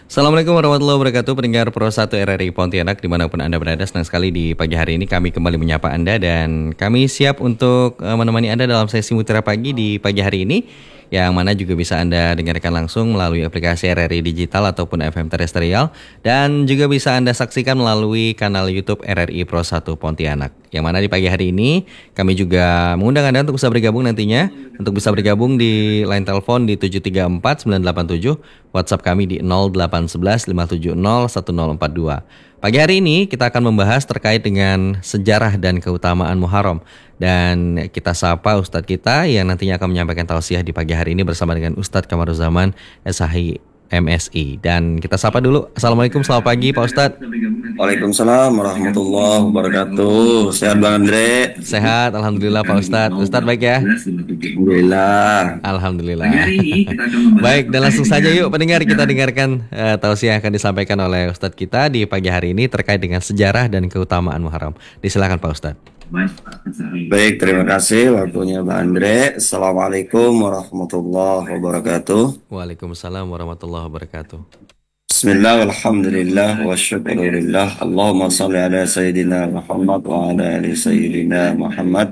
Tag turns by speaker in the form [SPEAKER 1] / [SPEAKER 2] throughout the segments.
[SPEAKER 1] Assalamualaikum warahmatullahi wabarakatuh, pendengar Pro 1 RRI Pontianak dimanapun Anda berada. Senang sekali di pagi hari ini kami kembali menyapa Anda dan kami siap untuk menemani Anda dalam sesi Mutiara Pagi di pagi hari ini, yang mana juga bisa Anda dengarkan langsung melalui aplikasi RRI Digital ataupun FM Terestrial, dan juga bisa Anda saksikan melalui kanal YouTube RRI Pro 1 Pontianak. Yang mana di pagi hari ini kami juga mengundang Anda untuk bisa bergabung nantinya, untuk bisa bergabung di line telepon di 734 987, WhatsApp kami di 0811 570 1042. Pagi hari ini kita akan membahas terkait dengan sejarah dan keutamaan Muharram. Dan kita sapa Ustadz kita yang nantinya akan menyampaikan tausiah di pagi hari ini bersama dengan Ustadz Kamaruzaman SHI MSI. Dan kita sapa dulu. Assalamualaikum, selamat pagi Pak Ustadz.
[SPEAKER 2] Waalaikumsalam warahmatullahi wabarakatuh. Sehat Bang Andre?
[SPEAKER 1] Sehat, Alhamdulillah Pak Ustadz. Ustadz baik ya?
[SPEAKER 2] Alhamdulillah.
[SPEAKER 1] Alhamdulillah. Baik, dan langsung saja yuk pendengar kita dengarkan tausiah yang akan disampaikan oleh Ustadz kita di pagi hari ini terkait dengan sejarah dan keutamaan Muharram. Disilakan Pak Ustadz.
[SPEAKER 2] Baik, terima kasih waktunya Bang Andre. Assalamualaikum warahmatullahi wabarakatuh.
[SPEAKER 1] Waalaikumsalam warahmatullahi wabarakatuh.
[SPEAKER 2] Bismillah, alhamdulillah, wa syukurillah. Allahumma salli ala Sayyidina Muhammad wa ala ali Sayyidina Muhammad.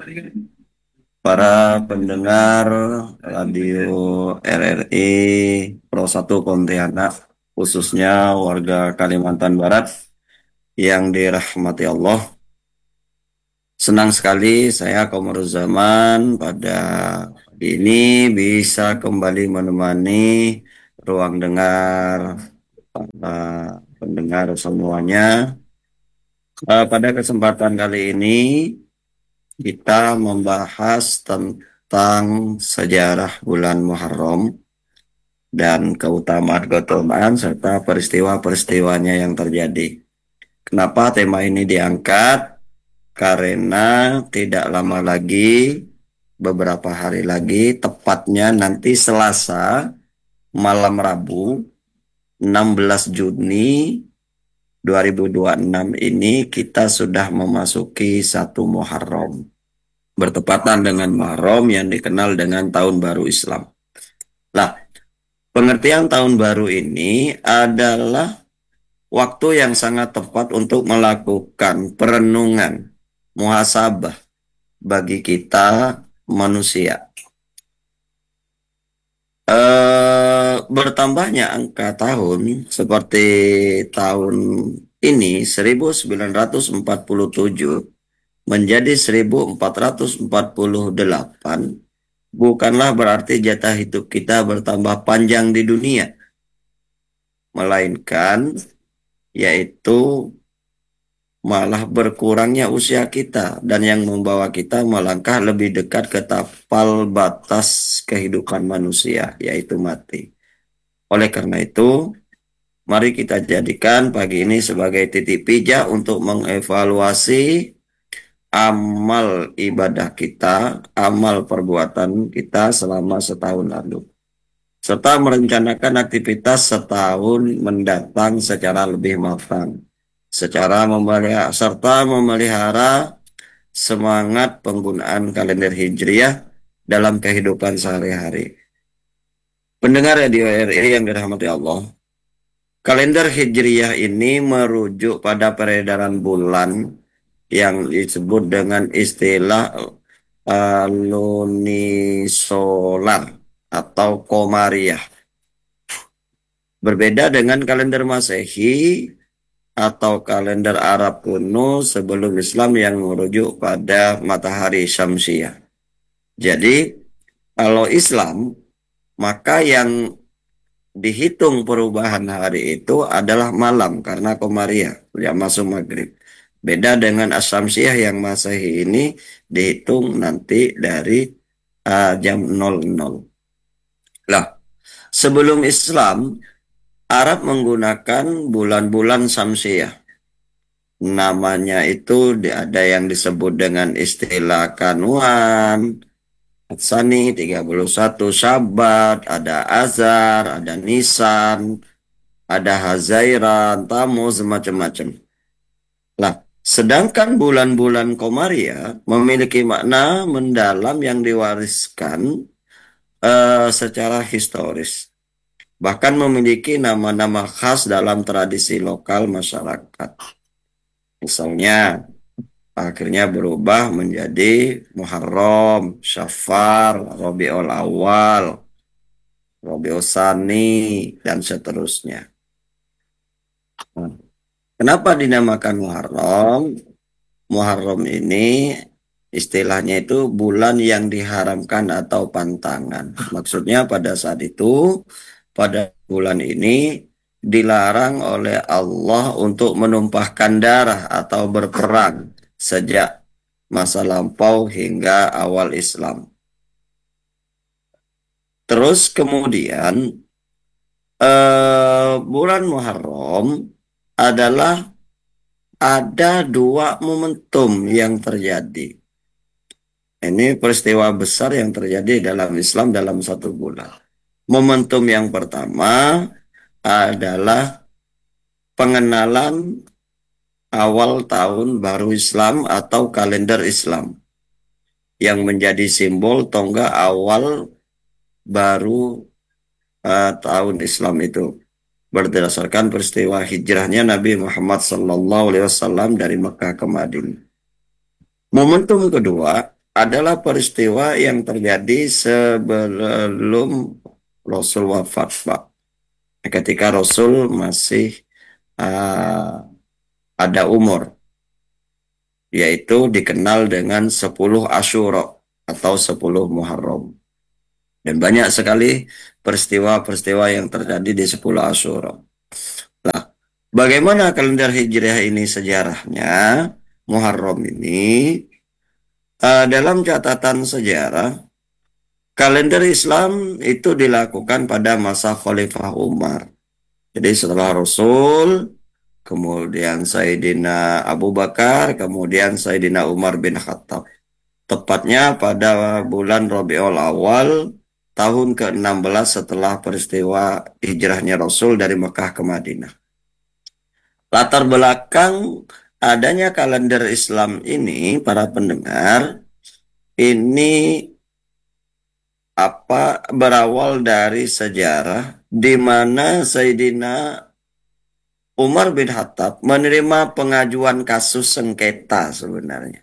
[SPEAKER 2] Para pendengar radio RRI Pro 1 Pontianak, khususnya warga Kalimantan Barat yang dirahmati Allah. Senang sekali saya Komaruzaman pada hari ini bisa kembali menemani ruang dengar para pendengar semuanya. Pada kesempatan kali ini kita membahas tentang sejarah bulan Muharram dan keutamaan-keutamaan serta peristiwa-peristiwanya yang terjadi. Kenapa tema ini diangkat? Karena tidak lama lagi, beberapa hari lagi, tepatnya nanti Selasa, malam Rabu, 16 Juni 2026 ini kita sudah memasuki 1 Muharram. Bertepatan dengan Muharram yang dikenal dengan Tahun Baru Islam. Nah, pengertian Tahun Baru ini adalah waktu yang sangat tepat untuk melakukan perenungan, muhasabah bagi kita manusia. Bertambahnya angka tahun seperti tahun ini 1947 menjadi 1448 bukanlah berarti jatah hidup kita bertambah panjang di dunia, melainkan yaitu malah berkurangnya usia kita dan yang membawa kita melangkah lebih dekat ke tapal batas kehidupan manusia, yaitu mati. Oleh karena itu, mari kita jadikan pagi ini sebagai titik pijak untuk mengevaluasi amal ibadah kita, amal perbuatan kita selama setahun lalu, serta merencanakan aktivitas setahun mendatang secara lebih matang, serta memelihara semangat penggunaan kalender Hijriah dalam kehidupan sehari-hari. Pendengar radio RRI yang dirahmati Allah, kalender Hijriah ini merujuk pada peredaran bulan yang disebut dengan istilah lunisolar atau komariah. Berbeda dengan kalender Masehi atau kalender Arab kuno sebelum Islam yang merujuk pada matahari syamsiah. Jadi, kalau Islam, maka yang dihitung perubahan hari itu adalah malam karena komariah, yang masuk maghrib. Beda dengan asyamsiah yang Masehi ini dihitung nanti dari jam 00. Lah, sebelum Islam, Arab menggunakan bulan-bulan Samsiah. Namanya itu ada yang disebut dengan istilah Kanuan, Atsani 31 Syabat, ada Azar, ada Nisan, ada Hazairan, Tamuz, macam-macam. Lah, sedangkan bulan-bulan Komariah memiliki makna mendalam yang diwariskan secara historis. bahkan memiliki nama-nama khas dalam tradisi lokal masyarakat. Misalnya, akhirnya berubah menjadi Muharram, Syafar, Rabiul Awal, Rabiul Tsani, dan seterusnya. Nah, kenapa dinamakan Muharram? Muharram ini istilahnya itu bulan yang diharamkan atau pantangan. Maksudnya pada saat itu, pada bulan ini dilarang oleh Allah untuk menumpahkan darah atau berperang sejak masa lampau hingga awal Islam. Terus kemudian bulan Muharram adalah ada dua momentum yang terjadi. Ini peristiwa besar yang terjadi dalam Islam dalam satu bulan. Momentum yang pertama adalah pengenalan awal tahun baru Islam atau kalender Islam yang menjadi simbol tonggak awal baru tahun Islam itu berdasarkan peristiwa hijrahnya Nabi Muhammad SAW dari Mekah ke Madinah. Momentum kedua adalah peristiwa yang terjadi sebelum Rasul wafat, Pak. Ketika Rasul masih uh, ada umur, yaitu dikenal dengan 10 Asyura atau 10 Muharram. Dan banyak sekali peristiwa-peristiwa yang terjadi di 10 Asyura. Nah, bagaimana kalender Hijriah ini sejarahnya? Muharram ini dalam catatan sejarah, kalender Islam itu dilakukan pada masa Khalifah Umar. Jadi setelah Rasul, kemudian Sayyidina Abu Bakar, kemudian Sayyidina Umar bin Khattab. Tepatnya pada bulan Rabiul Awal, tahun ke-16 setelah peristiwa hijrahnya Rasul dari Mekah ke Madinah. Latar belakang adanya kalender Islam ini, para pendengar, ini berawal dari sejarah di mana Sayyidina Umar bin Khattab menerima pengajuan kasus sengketa sebenarnya.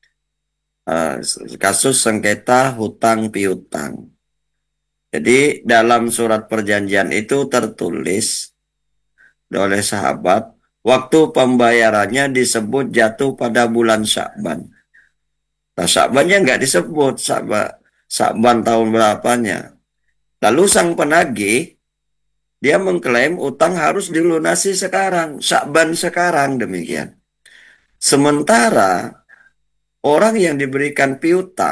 [SPEAKER 2] Kasus sengketa hutang piutang. Jadi dalam surat perjanjian itu tertulis oleh sahabat, waktu pembayarannya disebut jatuh pada bulan Sya'ban. Nah, Sya'bannya nggak disebut, Sya'ban tahun berapanya. Lalu sang penagih, dia mengklaim utang harus dilunasi sekarang, Sya'ban sekarang, demikian. Sementara orang yang diberikan piutang,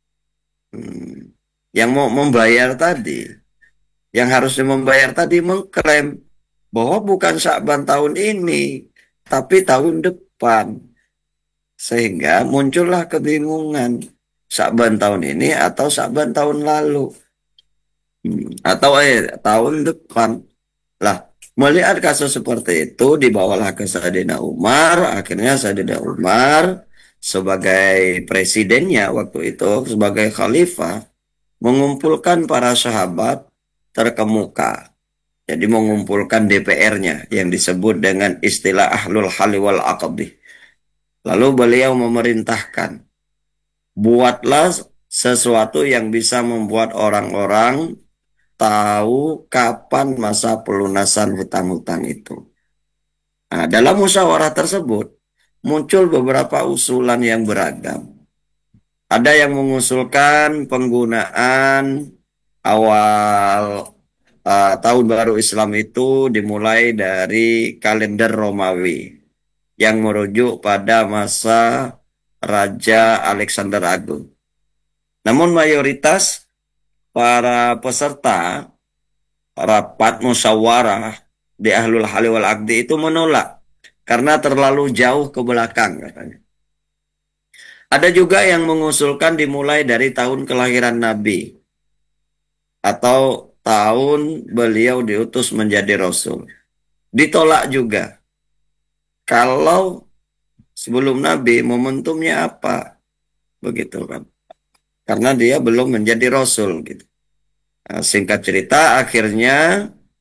[SPEAKER 2] yang mau membayar tadi, yang harusnya membayar tadi mengklaim bahwa bukan Sya'ban tahun ini, tapi tahun depan. Sehingga muncullah kebingungan, Sya'ban tahun ini atau Sya'ban tahun lalu. Atau tahun depan. Lah, melihat kasus seperti itu, dibawalah ke Sayyidina Umar. Akhirnya Sayyidina Umar sebagai presidennya waktu itu, sebagai khalifah, mengumpulkan para sahabat terkemuka. Jadi mengumpulkan DPR-nya yang disebut dengan istilah Ahlul Hali wal Aqdi. Lalu beliau memerintahkan, buatlah sesuatu yang bisa membuat orang-orang tahu kapan masa pelunasan hutang-hutang itu. Nah, dalam musyawarah tersebut muncul beberapa usulan yang beragam. Ada yang mengusulkan penggunaan awal tahun baru Islam itu dimulai dari kalender Romawi yang merujuk pada masa Raja Alexander Agung. Namun mayoritas para peserta rapat musyawarah di Ahlul Hali wal Aqdi itu menolak karena terlalu jauh ke belakang katanya. Ada juga yang mengusulkan dimulai dari tahun kelahiran Nabi atau tahun beliau diutus menjadi Rasul. Ditolak juga. Kalau sebelum Nabi momentumnya apa? Begitu kan. Karena dia belum menjadi Rasul gitu. Nah, singkat cerita akhirnya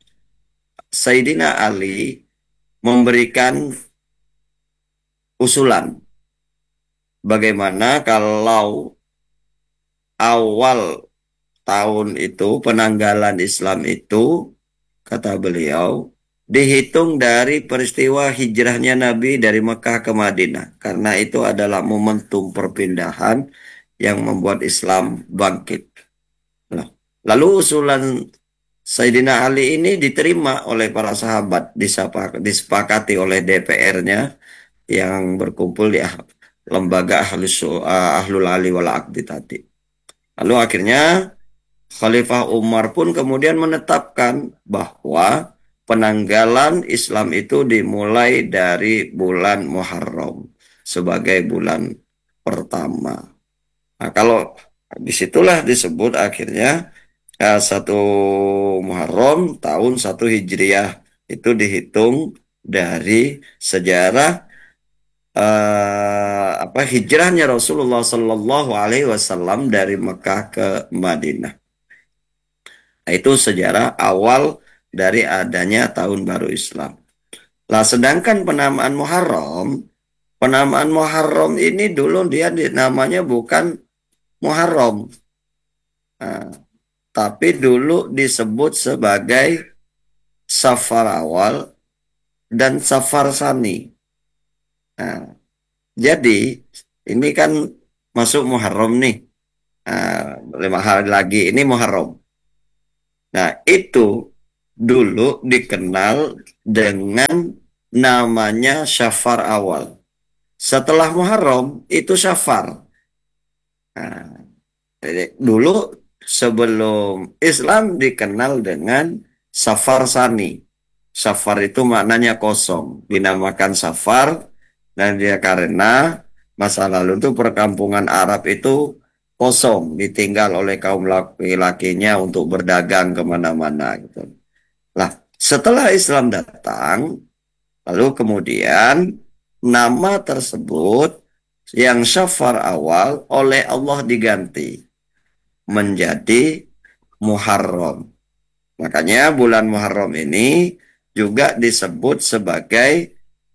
[SPEAKER 2] Sayyidina Ali memberikan usulan bagaimana kalau awal tahun itu penanggalan Islam itu, kata beliau, dihitung dari peristiwa hijrahnya Nabi dari Mekah ke Madinah. Karena itu adalah momentum perpindahan yang membuat Islam bangkit. Nah, lalu usulan Sayyidina Ali ini diterima oleh para sahabat, disepakati oleh DPR-nya yang berkumpul di lembaga Ahlul Ali wal Aqdi tadi. Lalu akhirnya Khalifah Umar pun kemudian menetapkan bahwa penanggalan Islam itu dimulai dari bulan Muharram sebagai bulan pertama. Nah, kalau disitulah disebut akhirnya 1 Muharram tahun 1 Hijriah itu dihitung dari sejarah hijrahnya Rasulullah Shallallahu Alaihi Wasallam dari Mekah ke Madinah. Nah, itu sejarah awal dari adanya tahun baru Islam. Nah, sedangkan penamaan Muharram ini dulu dia namanya bukan Muharram, nah, tapi dulu disebut sebagai Safar Awal dan Safar Sani. Nah, jadi ini kan masuk Muharram nih. Nah, 5 hari lagi ini Muharram. Nah, itu dulu dikenal dengan namanya Syafar awal. Setelah Muharram itu Syafar. Nah, jadi dulu sebelum Islam dikenal dengan Safar Sani. Safar itu maknanya kosong. Dinamakan Safar dan dia karena masa lalu itu perkampungan Arab itu kosong, ditinggal oleh kaum laki-lakinya untuk berdagang kemana-mana gitu. Lah, setelah Islam datang, lalu kemudian nama tersebut yang Syafar awal oleh Allah diganti menjadi Muharram. Makanya bulan Muharram ini juga disebut sebagai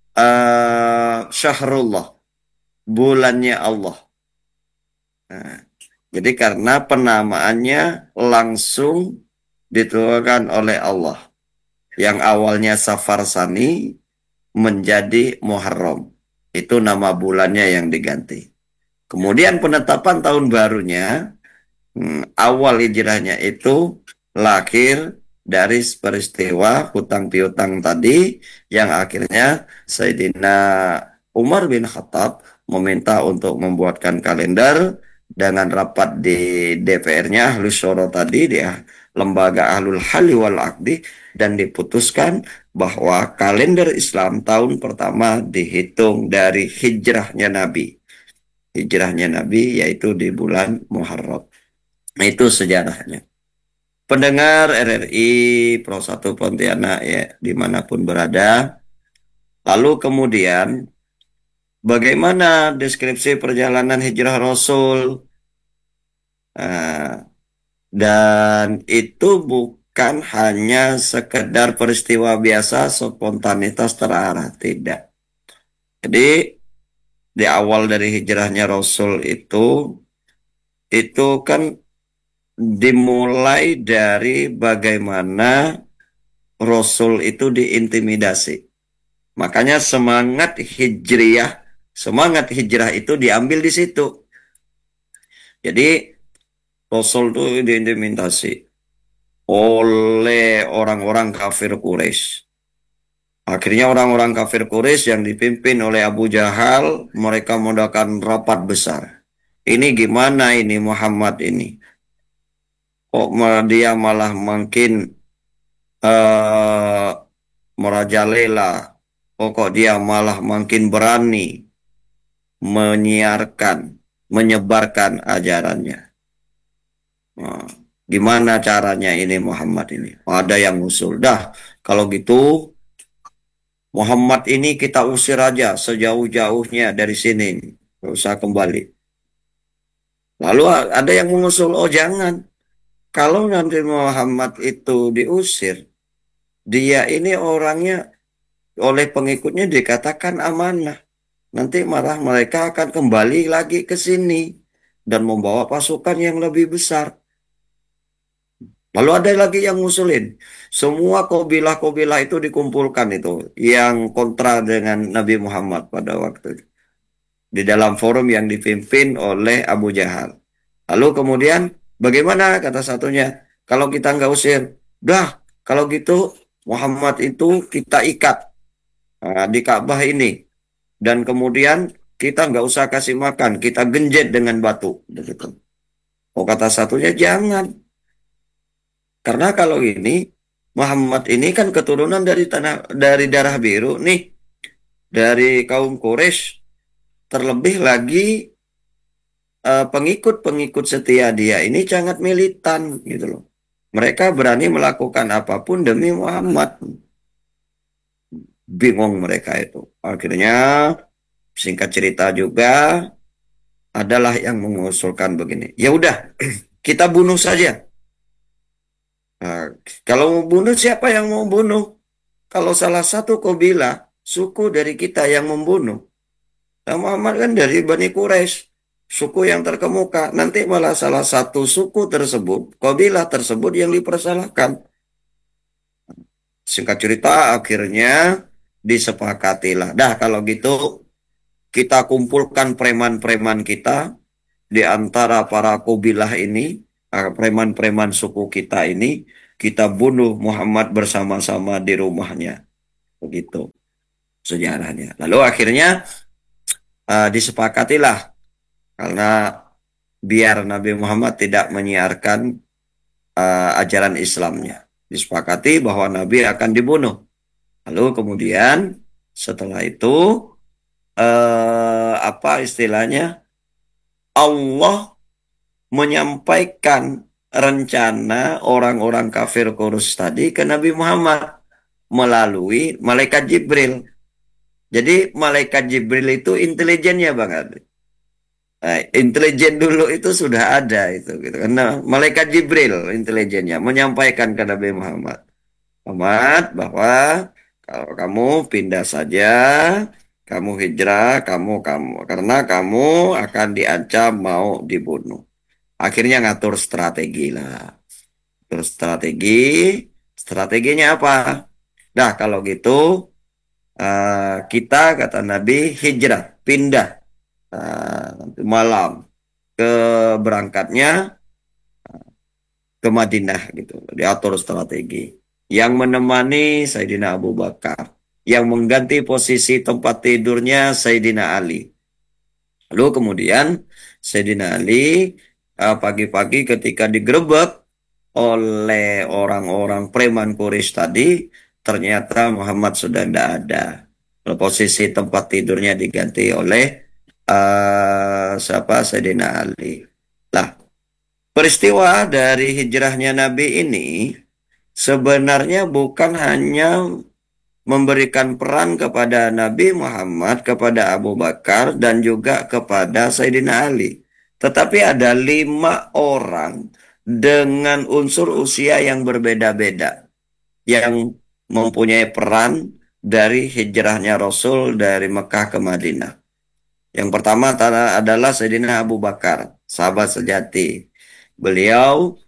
[SPEAKER 2] Syahrullah, bulannya Allah. Nah, jadi karena penamaannya langsung ditularkan oleh Allah. Yang awalnya Safar Sani menjadi Muharram. Itu nama bulannya yang diganti. Kemudian penetapan tahun barunya, awal hijrahnya itu lahir dari peristiwa hutang piutang tadi yang akhirnya Sayyidina Umar bin Khattab meminta untuk membuatkan kalender dengan rapat di DPR-nya Ahlus Syuro tadi dia lembaga Ahlul Hali wal Aqdi dan diputuskan bahwa kalender Islam tahun pertama dihitung dari hijrahnya Nabi. Hijrahnya Nabi yaitu di bulan Muharram. Nah, itu sejarahnya. Pendengar RRI Pro 1 Pontianak ya dimanapun berada. Lalu kemudian bagaimana deskripsi perjalanan hijrah Rasul? Nah, dan itu bukan hanya sekedar peristiwa biasa spontanitas terarah, tidak. Jadi di awal dari hijrahnya Rasul itu kan dimulai dari bagaimana Rasul itu diintimidasi. Makanya semangat hijrah itu diambil di situ. Jadi Rasul itu diintimidasi oleh orang-orang kafir Quraisy. Akhirnya orang-orang kafir Quraisy yang dipimpin oleh Abu Jahal, mereka mengadakan rapat besar. Ini gimana ini Muhammad ini? Kok dia malah makin merajalela? Kok dia malah makin berani menyebarkan ajarannya? Nah, gimana caranya ini Muhammad ini? Ada yang usul. Dah, kalau gitu Muhammad ini kita usir aja sejauh-jauhnya dari sini. Nggak usah kembali. Lalu ada yang mengusul, oh jangan. Kalau nanti Muhammad itu diusir, Dia ini orangnya oleh pengikutnya dikatakan amanah. Nanti malah mereka akan kembali lagi ke sini dan membawa pasukan yang lebih besar. Lalu ada lagi yang ngusulin. Semua kabilah-kabilah itu dikumpulkan itu. Yang kontra dengan Nabi Muhammad pada waktu itu. Di dalam forum yang dipimpin oleh Abu Jahal. Lalu kemudian bagaimana kata satunya? Kalau kita nggak usir. Dah, kalau gitu Muhammad itu kita ikat di Ka'bah ini. Dan kemudian kita nggak usah kasih makan. Kita genjet dengan batu. Begitu. Oh kata satunya jangan. Karena kalau ini Muhammad ini kan keturunan dari darah biru nih, dari kaum Quraisy, terlebih lagi pengikut-pengikut setia dia ini sangat militan gitu loh. Mereka berani melakukan apapun demi Muhammad. Bingung mereka itu. Akhirnya singkat cerita juga adalah yang mengusulkan begini. Ya udah, kita bunuh saja. Nah, kalau mau bunuh siapa yang mau bunuh? Kalau salah satu kabilah suku dari kita yang membunuh, nah Muhammad kan dari Bani Quraisy, suku yang terkemuka. Nanti malah salah satu suku tersebut, kabilah tersebut yang dipersalahkan. Singkat cerita, akhirnya disepakatilah. Dah kalau gitu, kita kumpulkan preman-preman kita di antara para kabilah ini, preman-preman suku kita ini, kita bunuh Muhammad bersama-sama di rumahnya. Begitu sejarahnya. Lalu akhirnya disepakatilah karena biar Nabi Muhammad tidak menyiarkan ajaran Islamnya. Disepakati bahwa Nabi akan dibunuh. Lalu kemudian setelah itu apa istilahnya? Allah menyampaikan rencana orang-orang kafir Quraisy tadi ke Nabi Muhammad melalui malaikat Jibril. Jadi malaikat Jibril itu intelijennya banget. Nah, intelijen dulu itu sudah ada itu gitu. Karena malaikat Jibril intelijennya menyampaikan ke Nabi Muhammad, Muhammad bahwa kalau kamu pindah saja, kamu hijrah, kamu karena kamu akan diancam mau dibunuh. Akhirnya ngatur strategi lah. Terus strateginya apa? Nah, kalau gitu kita kata Nabi hijrah, pindah malam ke berangkatnya ke Madinah gitu. Diatur strategi. Yang menemani Sayyidina Abu Bakar. Yang mengganti posisi tempat tidurnya Sayyidina Ali. Lalu kemudian Sayyidina Ali pagi-pagi ketika digerebek oleh orang-orang preman Quraisy tadi, ternyata Muhammad sudah tidak ada. Posisi tempat tidurnya diganti oleh siapa? Sayyidina Ali. Lah, peristiwa dari hijrahnya Nabi ini sebenarnya bukan hanya memberikan peran kepada Nabi Muhammad, kepada Abu Bakar, dan juga kepada Sayyidina Ali. Tetapi ada 5 orang dengan unsur usia yang berbeda-beda yang mempunyai peran dari hijrahnya Rasul dari Mekah ke Madinah. Yang pertama adalah Sayyidina Abu Bakar, sahabat sejati. Beliau,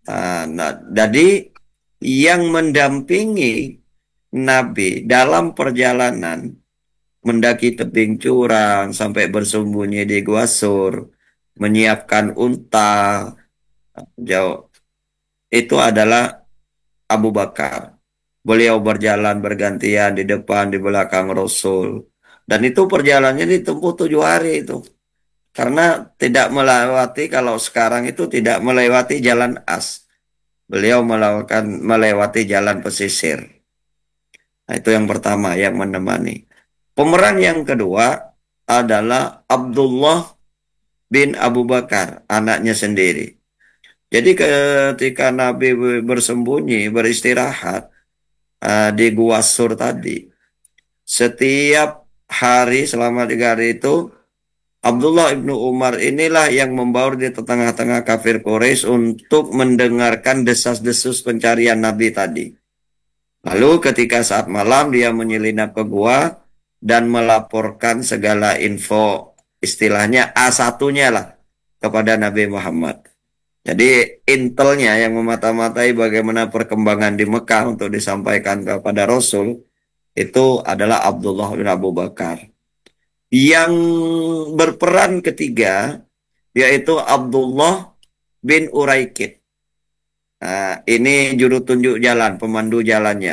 [SPEAKER 2] jadi yang mendampingi Nabi dalam perjalanan mendaki tebing curang sampai bersembunyi di Gua Sur, menyiapkan unta jauh, itu adalah Abu Bakar. Beliau berjalan bergantian di depan, di belakang Rasul. Dan itu perjalanannya ditempuh 7 hari itu. Karena tidak melewati, kalau sekarang itu tidak melewati jalan as. Beliau melewati jalan pesisir. Nah, itu yang pertama yang menemani. Pemeran yang kedua adalah Abdullah bin Abu Bakar, anaknya sendiri. Jadi ketika Nabi bersembunyi, beristirahat di Gua Sur tadi, setiap hari selama 3 hari itu, Abdullah ibnu Umar inilah yang membaur di tengah-tengah kafir Quraisy untuk mendengarkan desas-desus pencarian Nabi tadi. Lalu ketika saat malam dia menyelinap ke gua dan melaporkan segala info istilahnya A1-nya lah kepada Nabi Muhammad. Jadi intelnya yang memata-matai bagaimana perkembangan di Mekah untuk disampaikan kepada Rasul itu adalah Abdullah bin Abu Bakar. Yang berperan ketiga yaitu Abdullah bin Uraikid. Nah, ini juru tunjuk jalan, pemandu jalannya.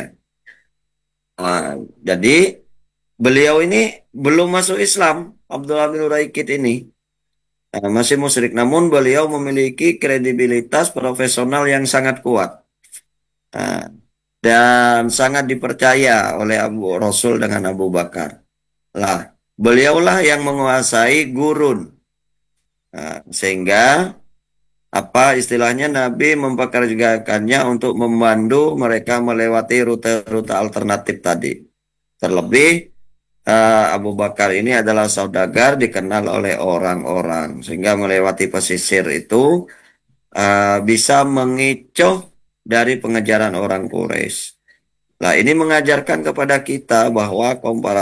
[SPEAKER 2] Nah, jadi beliau ini belum masuk Islam, Abdullah bin Uraikid ini. Masih musyrik, namun beliau memiliki kredibilitas profesional yang sangat kuat. Nah, dan sangat dipercaya oleh Abu Rasul dengan Abu Bakar. Lah, beliaulah yang menguasai gurun. Nah, sehingga apa istilahnya Nabi mempekerjakannya untuk memandu mereka melewati rute-rute alternatif tadi. Terlebih Abu Bakar ini adalah saudagar dikenal oleh orang-orang sehingga melewati pesisir itu bisa mengecoh dari pengejaran orang Quraisy. Nah, ini mengajarkan kepada kita bahwa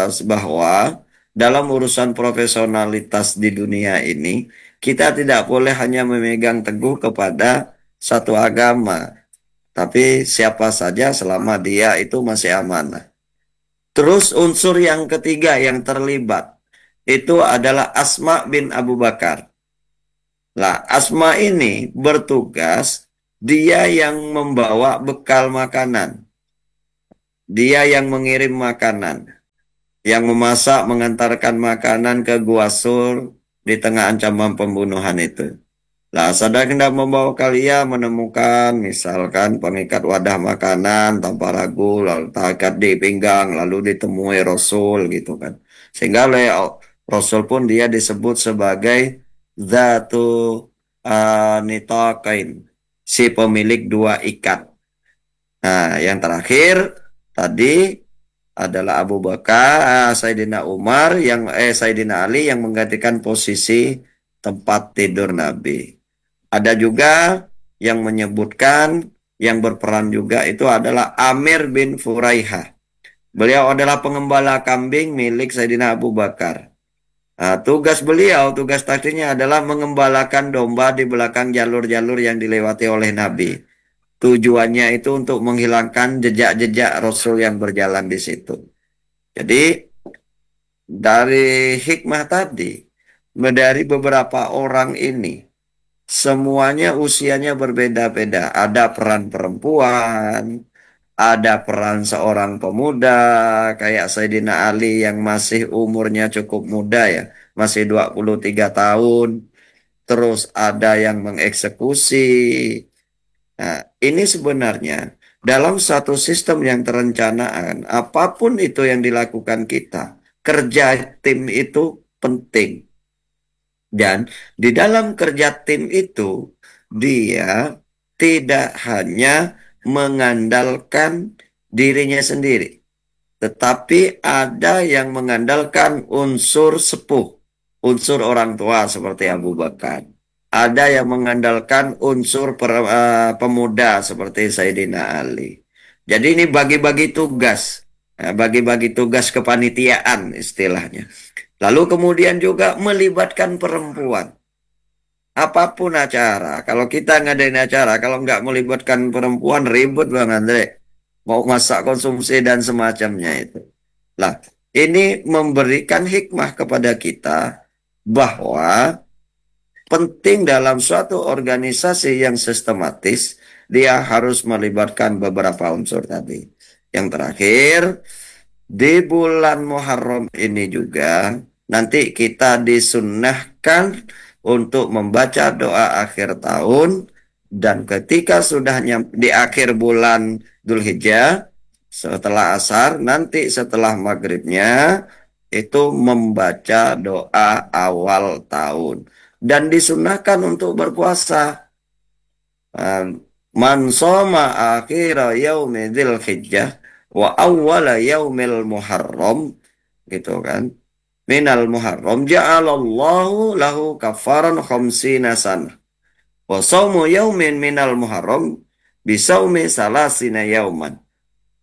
[SPEAKER 2] dalam urusan profesionalitas di dunia ini, kita tidak boleh hanya memegang teguh kepada satu agama, tapi siapa saja selama dia itu masih amanah. Terus unsur yang ketiga yang terlibat itu adalah Asma bin Abu Bakar. Nah, Asma ini bertugas dia yang membawa bekal makanan. Dia yang mengirim makanan, yang memasak, mengantarkan makanan ke Gua Sur di tengah ancaman pembunuhan itu. Lah, sadar hendak membawa kalian menemukan misalkan pengikat wadah makanan tanpa ragu, lalu takat di pinggang, lalu ditemui Rasul gitu kan. Sehingga oleh Rasul pun dia disebut sebagai Zatu Nitaqain, si pemilik dua ikat. Nah, yang terakhir tadi adalah Abu Bakar, Sayyidina Umar Sayyidina Ali yang menggantikan posisi tempat tidur Nabi. Ada juga yang menyebutkan yang berperan juga itu adalah Amir bin Furaihah. Beliau adalah pengembala kambing milik Sayyidina Abu Bakar. Nah, tugas takdirnya adalah mengembalakan domba di belakang jalur-jalur yang dilewati oleh Nabi. Tujuannya itu untuk menghilangkan jejak-jejak Rasul yang berjalan di situ. Jadi dari hikmah tadi, dari beberapa orang ini, semuanya usianya berbeda-beda. Ada peran perempuan, ada peran seorang pemuda, kayak Sayyidina Ali yang masih umurnya cukup muda ya, masih 23 tahun. Terus ada yang mengeksekusi. Nah, ini sebenarnya dalam satu sistem yang terencanaan, apapun itu yang dilakukan kita, kerja tim itu penting. Dan di dalam kerja tim itu, dia tidak hanya mengandalkan dirinya sendiri, tetapi ada yang mengandalkan unsur sepuh, unsur orang tua seperti Abu Bakar. Ada yang mengandalkan unsur pemuda seperti Sayyidina Ali. Jadi ini bagi-bagi tugas, bagi-bagi tugas kepanitiaan istilahnya. Lalu kemudian juga melibatkan perempuan. Apapun acara, kalau kita ngadain acara, kalau nggak melibatkan perempuan ribut Bang Andre. Mau masak konsumsi dan semacamnya itu. Lah, ini memberikan hikmah kepada kita bahwa penting dalam suatu organisasi yang sistematis, dia harus melibatkan beberapa unsur tadi. Yang terakhir, di bulan Muharram ini juga nanti kita disunnahkan untuk membaca doa akhir tahun dan ketika sudah di akhir bulan Dzulhijjah setelah asar nanti setelah maghribnya itu membaca doa awal tahun dan disunahkan untuk berpuasa. Man soma akhira yaumi Dzulhijjah wa awwala yaumil Muharram gitu kan. Minal Muharram ja'alallahu lahu kafaran khamsina sana. Wa saumu yaumin minal Muharram bisaumi salasina yauman.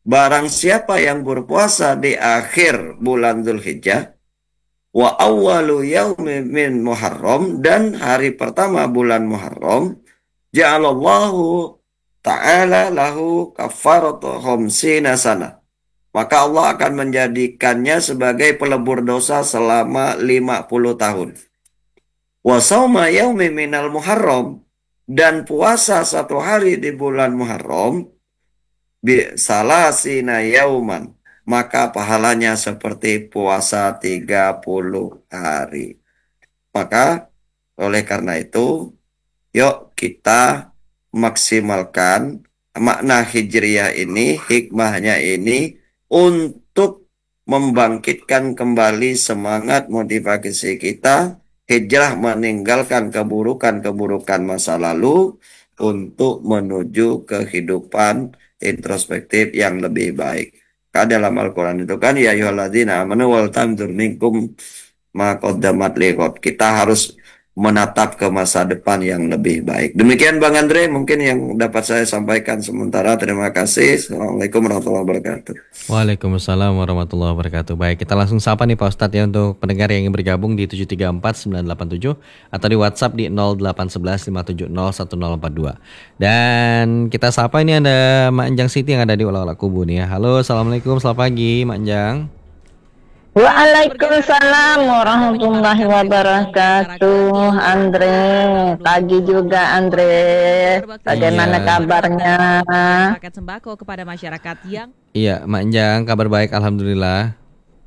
[SPEAKER 2] barang siapa yang berpuasa di akhir bulan Dzulhijjah wa awwalu yaumin min Muharram dan hari pertama bulan Muharram ja'alallahu ta'ala lahu kafaratu khamsina sana. Maka Allah akan menjadikannya sebagai pelebur dosa selama 50 tahun. Wa sauma yaumi minal Muharram dan puasa satu hari di bulan Muharram bi salasina yauman maka pahalanya seperti puasa 30 hari. Maka oleh karena itu, yuk kita maksimalkan makna hijriyah ini, hikmahnya ini untuk membangkitkan kembali semangat motivasi kita hijrah meninggalkan keburukan-keburukan masa lalu untuk menuju kehidupan introspektif yang lebih baik. Karena dalam Al-Quran itu kan ya ayyuhalladzina amanu wal tanzur minkum ma qaddamat liqad. Kita harus menatap ke masa depan yang lebih baik. Demikian Bang Andre, mungkin yang dapat saya sampaikan sementara. Terima kasih. Assalamualaikum warahmatullahi wabarakatuh.
[SPEAKER 1] Waalaikumsalam warahmatullahi wabarakatuh. Baik, kita langsung sapa nih Pak Ustadz ya untuk pendengar yang ingin bergabung di 734-987 atau di WhatsApp di 0811-570-1042. Dan kita sapa ini ada Mak Enjang Siti yang ada di Wala-Wala Kubu nih ya. Halo, Assalamualaikum, selamat pagi Mak Enjang.
[SPEAKER 3] Waalaikumsalam warahmatullahi wabarakatuh. Andre, pagi juga Andre. Bagaimana
[SPEAKER 1] Iya.
[SPEAKER 3] kabarnya?
[SPEAKER 4] Paket sembako kepada masyarakat yang
[SPEAKER 1] Iya, Mak Enjang, kabar baik alhamdulillah.